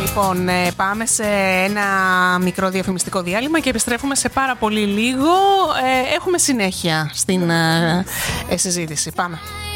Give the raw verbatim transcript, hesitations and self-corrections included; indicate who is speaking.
Speaker 1: Λοιπόν, πάμε σε ένα μικρό διαφημιστικό διάλειμμα και επιστρέφουμε σε πάρα πολύ λίγο. Έχουμε συνέχεια στην συζήτηση. Πάμε.